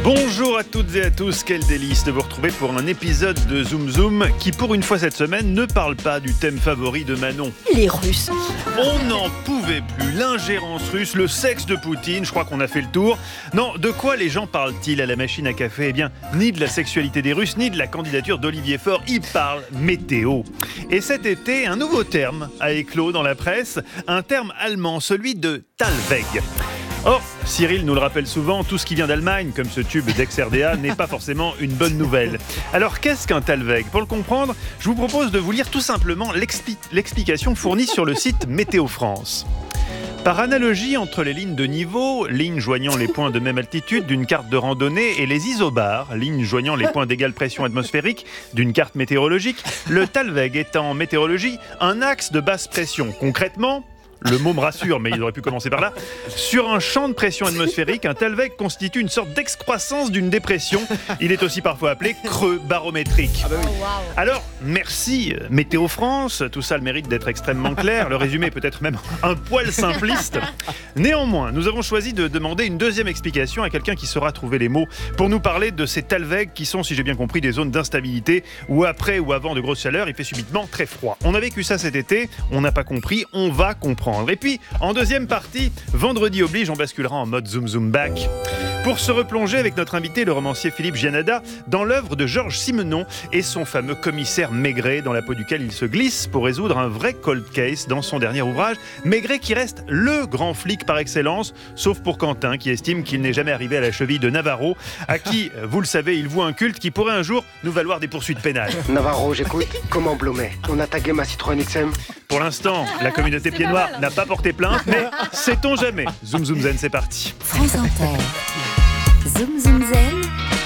Bonjour à toutes et à tous, quel délice de vous retrouver pour un épisode de Zoom Zoom qui pour une fois cette semaine ne parle pas du thème favori de Manon. Les Russes. On n'en pouvait plus, l'ingérence russe, le sexe de Poutine, je crois qu'on a fait le tour. Non, de quoi les gens parlent-ils à la machine à café ? Eh bien, ni de la sexualité des Russes, ni de la candidature d'Olivier Faure, ils parlent météo. Et cet été, un nouveau terme a éclos dans la presse, un terme allemand, celui de Talweg. Or, Cyril nous le rappelle souvent, tout ce qui vient d'Allemagne, comme ce tube d'ex-RDA, n'est pas forcément une bonne nouvelle. Alors, qu'est-ce qu'un Talweg ? Pour le comprendre, je vous propose de vous lire tout simplement l'explication fournie sur le site Météo France. Par analogie entre les lignes de niveau, lignes joignant les points de même altitude d'une carte de randonnée, et les isobars, lignes joignant les points d'égale pression atmosphérique d'une carte météorologique, le Talweg est en météorologie un axe de basse pression. Concrètement, le mot me rassure, mais il aurait pu commencer par là. Sur un champ de pression atmosphérique, un Talweg constitue une sorte d'excroissance d'une dépression. Il est aussi parfois appelé creux barométrique. Ah bah oui. Alors, merci Météo France, tout ça a le mérite d'être extrêmement clair. Le résumé est peut-être même un poil simpliste. Néanmoins, nous avons choisi de demander une deuxième explication à quelqu'un qui saura trouver les mots pour nous parler de ces Talweg qui sont, si j'ai bien compris, des zones d'instabilité où après ou avant de grosses chaleurs, il fait subitement très froid. On a vécu ça cet été, on n'a pas compris, on va comprendre. Et puis, en deuxième partie, vendredi oblige, on basculera en mode Zoom Zoom Back pour se replonger avec notre invité, le romancier Philippe Giannada, dans l'œuvre de Georges Simenon et son fameux commissaire Maigret, dans la peau duquel il se glisse pour résoudre un vrai cold case dans son dernier ouvrage. Maigret qui reste le grand flic par excellence, sauf pour Quentin, qui estime qu'il n'est jamais arrivé à la cheville de Navarro, à qui, vous le savez, il voue un culte qui pourrait un jour nous valoir des poursuites pénales. Navarro, j'écoute. Comment Blomet ? On a tagué ma Citroën XM ? Pour l'instant, la communauté pieds noirs n'a pas porté plainte, mais sait-on jamais. Zoom Zoom Zen, c'est parti. France Inter. Zoom Zoom Zen.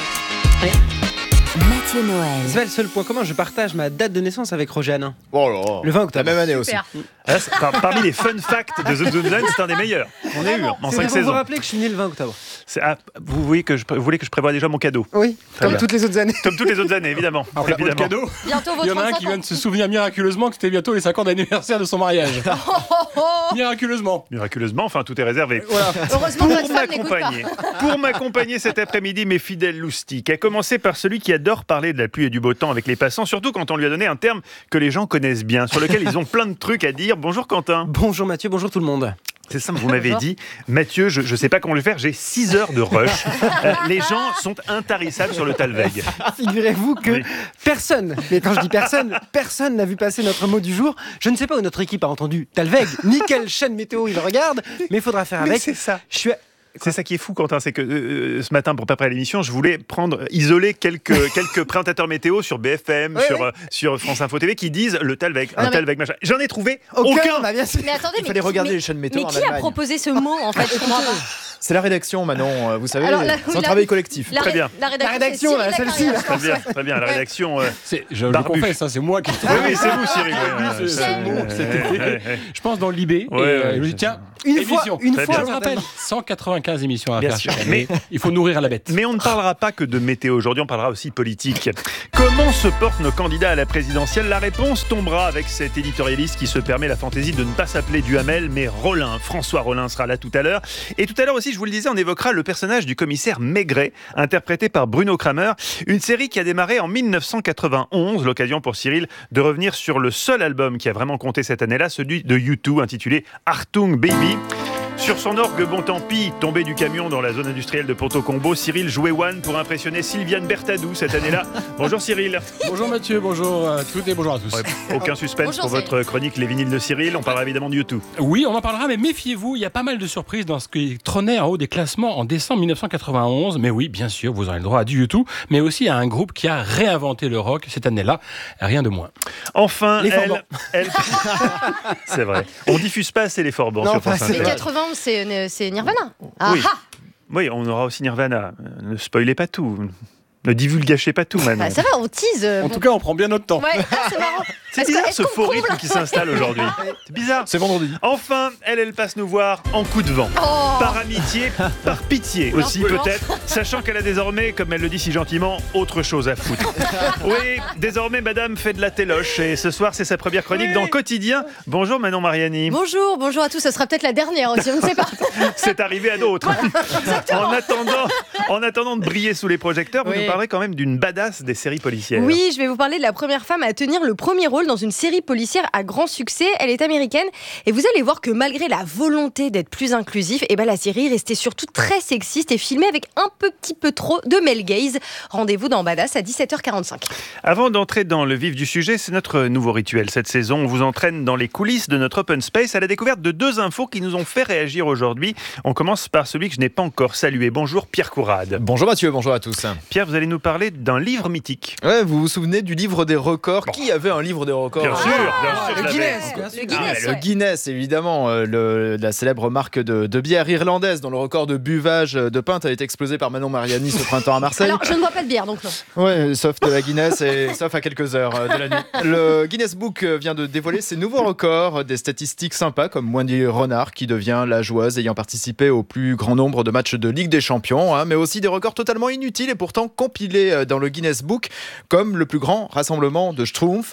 Mathieu Noël. C'est pas le seul point commun, je partage ma date de naissance avec Roger Hanin. Oh là, Le 20 octobre. la même année aussi. Ah, parmi les fun facts de Zoom Zoom Zen, c'est un des meilleurs. On a eu en C'est 5 pour vous saisons. rappeler que je suis né le 20 octobre. Vous voulez que je prévoie déjà mon cadeau. Oui, Très comme bien. toutes les autres années. Comme toutes les autres années, évidemment. Après le Évidemment. cadeau, Bientôt il y votre en a un 35 qui ans. vient de se souvenir miraculeusement que c'était bientôt les 5 ans d'anniversaire de son mariage. Miraculeusement. Miraculeusement, enfin, tout est réservé. Voilà. Heureusement que votre femme n'écoute pas. Pour m'accompagner cet après-midi, mes fidèles loustiques, à commencer par celui qui adore parler de la pluie et du beau temps avec les passants, surtout quand on lui a donné un terme que les gens connaissent bien, sur lequel ils ont plein de trucs à dire. Bonjour Quentin. Bonjour Mathieu, bonjour tout le monde. C'est simple, vous m'avez dit, Mathieu, je ne sais pas comment le faire, j'ai 6 heures de rush. Les gens sont intarissables sur le Talweg. Figurez-vous que Oui. personne, mais quand je dis personne n'a vu passer notre mot du jour. Je ne sais pas où notre équipe a entendu Talweg, ni quelle chaîne météo il regarde, mais il faudra faire Mais avec. c'est ça. Je suis... C'est ça qui est fou, Quentin, c'est que ce matin, pour préparer l'émission, je voulais isoler quelques présentateurs météo sur BFM, Oui, sur France Info TV, qui disent le Talweg, un Non, mais- Talweg, machin. J'en ai trouvé Aucun, bah bien sûr. Mais attendez, Il fallait regarder les chaînes météo mais en qui a Allemagne. proposé ce mot en fait Je comprends pas. C'est la rédaction, Manon. Vous savez, Alors, c'est un oui, travail collectif. La, Très bien. La rédaction, rédaction, c'est là, Cyril celle-ci, là. Lacarrière. Très bien, la Ouais. rédaction. Je le Barbu. confesse, c'est moi qui Oui, oui, c'est vous, Cyril. Oui, Ouais, c'est ouais, bon, ouais, cet ouais, été. ouais, ouais. Je pense dans l'IB. Ouais, et ouais, je me dis, tiens, Une émission. fois, Très Je bien. vous rappelle, 195 émissions à Bien faire sûr. chaque année. Il faut nourrir la bête. Mais on ne parlera pas que de météo aujourd'hui, on parlera aussi politique. Comment se portent nos candidats à la présidentielle ? La réponse tombera avec cet éditorialiste qui se permet la fantaisie de ne pas s'appeler Duhamel, mais Rollin. François Rollin sera là tout à l'heure. Et tout à l'heure aussi, je vous le disais, on évoquera le personnage du commissaire Maigret, interprété par Bruno Kramer. Une série qui a démarré en 1991, l'occasion pour Cyril de revenir sur le seul album qui a vraiment compté cette année-là, celui de U2, intitulé Achtung Baby. Sur son orgue, bon tant pis, tombé du camion dans la zone industrielle de Ponto Combo, Cyril jouait One pour impressionner Sylviane Bertadou cette année-là. Bonjour Cyril. Bonjour Mathieu, bonjour à toutes et bonjour à tous. Ouais, aucun suspense Bonjour, pour votre chronique Les vinyles de Cyril. On parlera évidemment de YouTube. Oui, on en parlera, mais méfiez-vous, il y a pas mal de surprises dans ce qui trônait en haut des classements en décembre 1991. Mais oui, bien sûr, vous aurez le droit à du YouTube, mais aussi à un groupe qui a réinventé le rock cette année-là, rien de moins. Enfin, Les Forbans. elle... C'est vrai. On diffuse pas assez les Forbans Non, sur pas France assez. Mais Inter. 91, c'est Nirvana. Ah Oui. ah. Oui, on aura aussi Nirvana. Ne spoilez pas tout. Ne divulgachez pas tout, Manon. Bah, ça va, on tease. En tout cas, on prend bien notre temps. Ouais, c'est marrant. C'est Est-ce bizarre que- ce est-ce qu'on faux comble rythme qui s'installe aujourd'hui. C'est bizarre. C'est vendredi. Enfin, elle passe nous voir en coup de vent. Oh. Par amitié, par pitié aussi Non. peut-être, sachant qu'elle a désormais, comme elle le dit si gentiment, autre chose à foutre. Oui, désormais madame fait de la téloche et ce soir c'est sa première chronique dans Quotidien. Bonjour Manon Mariani. Bonjour à tous. Ce sera peut-être la dernière aussi, on ne sait pas. C'est arrivé à d'autres. En attendant de briller sous les projecteurs, vous Oui. nous parlerez quand même d'une badass des séries policières. Oui, je vais vous parler de la première femme à tenir le premier rôle dans une série policière à grand succès. Elle est américaine et vous allez voir que malgré la volonté d'être plus inclusif, la série restait surtout très sexiste et filmée avec un petit peu trop de male gaze. Rendez-vous dans Badass à 17h45. Avant d'entrer dans le vif du sujet, c'est notre nouveau rituel. Cette saison, on vous entraîne dans les coulisses de notre open space à la découverte de 2 infos qui nous ont fait réagir aujourd'hui. On commence par celui que je n'ai pas encore salué. Bonjour Pierre Courade. Bonjour Mathieu, bonjour à tous. Pierre, vous allez nous parler d'un livre mythique. Ouais, vous vous souvenez du livre des records? Qui avait un livre des records? Bien sûr, je Le l'avais. Guinness, bien sûr. Le Guinness, Le ouais. Guinness, évidemment, la célèbre marque de bière irlandaise dont le record de buvage de pinte a été explosé par Manon Mariani ce printemps à Marseille. Alors, je ne bois pas de bière, donc non. Ouais, sauf de la Guinness et sauf à quelques heures de la nuit. Le Guinness Book vient de dévoiler ses nouveaux records, des statistiques sympas comme Wendy Renard qui devient la joueuse ayant participé au plus grand nombre de matchs de Ligue des Champions, mais aussi des records totalement inutiles et pourtant compilés dans le Guinness Book comme le plus grand rassemblement de Schtroumpfs,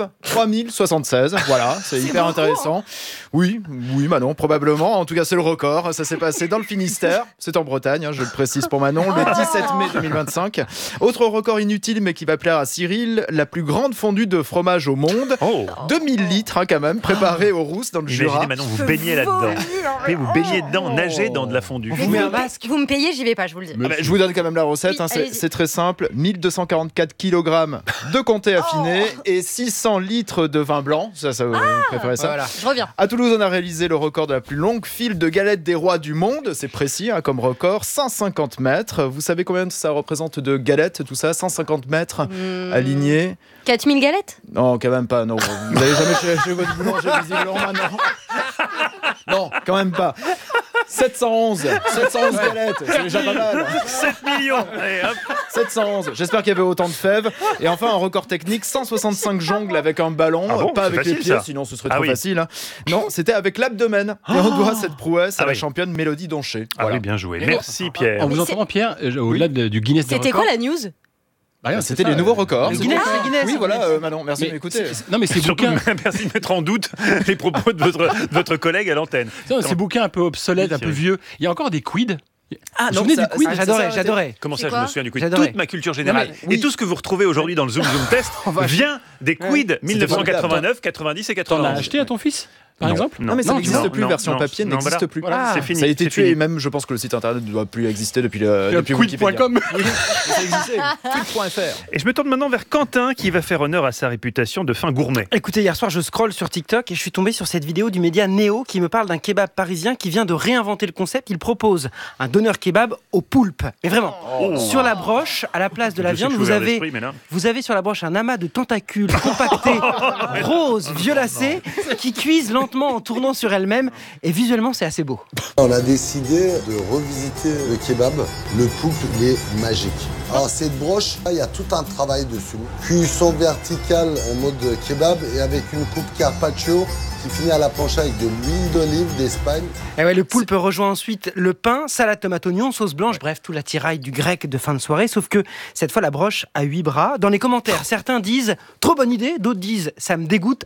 3076. Voilà, c'est hyper intéressant. Oui, Manon, probablement. En tout cas, c'est le record. Ça s'est passé dans le Finistère. C'est en Bretagne, je le précise pour Manon, le 17 mai 2025. Autre record inutile, mais qui va plaire à Cyril, la plus grande fondue de fromage au monde. Oh, 2000 litres, quand même, préparée au Rousse dans le Jura. imaginez Manon, vous baignez là-dedans. Oui, vous baignez dedans, nagez dans de la fondue. On vous met un masque. Vous me payez, j'y vais pas, je vous le dis. Ah bah, je vous donne quand même la recette, Oui, allez-y. c'est très simple. 1244 kg de comté affiné et 600 litres de vin blanc. Ça vous préférez ça? Voilà. Je reviens. À Toulouse, on a réalisé le record de la plus longue file de galettes des rois du monde. C'est précis comme record, 150 mètres. Vous savez combien ça représente de galettes, tout ça? 150 mètres alignés. 4000 galettes? Non, quand même pas. Non, vous n'allez jamais chez votre boulanger visiblement maintenant. Non, quand même pas. 711 galettes, c'est déjà pas mal. 7 millions. Allez, hop. 711. J'espère qu'il y avait autant de fèves. Et enfin, un record technique, 165 jongles avec un ballon. Ah bon, pas c'est avec les facile, pieds, ça. sinon ce serait Ah trop oui. facile. Non, c'était avec l'abdomen. Et on doit cette prouesse à Ah la oui. championne Mélodie Donché. Ah oui, bien joué. Merci Pierre. En vous Mais entendant, Pierre, au-delà du Guinness des C'était records. quoi la news? Bah, rien, C'était c'est les ça, nouveaux records. Le Guinness, le Guinness. Oui, voilà, Manon, merci de Mais m'écouter. Non, mais ces Surtout, bouquins, merci de mettre en doute les propos de votre collègue à l'antenne. ces bouquins un peu obsolètes, un peu vieux. Il y a encore des quids. Ah, Vous vous souvenez du quiz? J'adorais. Comment C'est ça, je quoi me souviens du quiz? J'adorais. Toute ma culture générale. Non, mais oui. Et tout ce que vous retrouvez aujourd'hui dans le Zoom Test vient des quid 1989, 90 et T'en as 91. acheté à ton fils, par exemple? Non, mais ça n'existe plus, version papier n'existe voilà. plus. Voilà, c'est fini. Ça a été c'est tué fini. et même je pense que le site internet ne doit plus exister depuis Wikipédia. Quid.com. Oui, ça existait. Quid.fr. Et je me tourne maintenant vers Quentin qui va faire honneur à sa réputation de fin gourmet. Écoutez, hier soir, je scrolle sur TikTok et je suis tombé sur cette vidéo du média Néo qui me parle d'un kebab parisien qui vient de réinventer le concept. Il propose un doner kebab au poulpe. Mais vraiment, sur la broche, à la place de la Je sais que viande, je suis vous ouvert avez, d'esprit, mais là- vous avez sur la broche un amas de tentacules compactés, roses, violacés, qui cuisent lentement en tournant sur elles-mêmes. Et visuellement, c'est assez beau. On a décidé de revisiter le kebab. Le poulpe, il est magique. Alors cette broche, il y a tout un travail dessus. Cuisson verticale en mode kebab et avec une coupe carpaccio qui finit à la planche avec de l'huile d'olive d'Espagne. Et ouais, le poulpe rejoint ensuite le pain, salade tomate oignon, sauce blanche, bref, tout l'attirail du grec de fin de soirée. Sauf que cette fois, la broche a 8 bras. Dans les commentaires, certains disent « trop bonne idée », d'autres disent « ça me dégoûte ».